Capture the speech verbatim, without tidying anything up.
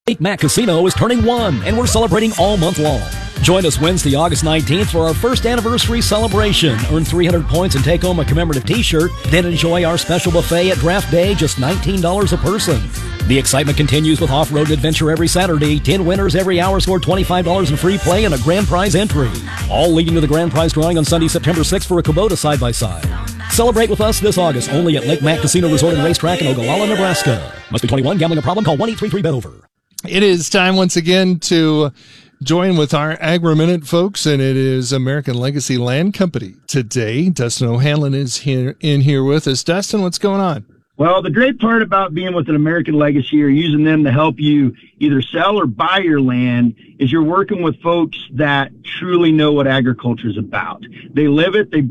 Lake Mac Casino is turning one, and we're celebrating all month long. Join us Wednesday, August nineteenth for our first anniversary celebration. Earn three hundred points and take home a commemorative t-shirt. Then enjoy our special buffet at draft day, just nineteen dollars a person. The excitement continues with off-road adventure every Saturday. ten winners every hour score twenty-five dollars in free play and a grand prize entry. All leading to the grand prize drawing on Sunday, September sixth for a Kubota side-by-side. Celebrate with us this August only at Lake Mac Casino Resort and Racetrack in Ogallala, Nebraska. Must be twenty-one. Gambling a problem? Call one eight three three bet over. It is time once again to join with our Agri Minute folks, and it is American Legacy Land Company today. Dustin O'Hanlon is here in here with us. Dustin, what's going on? Well, the great part about being with an American Legacy or using them to help you either sell or buy your land is you're working with folks that truly know what agriculture is about. They live it, they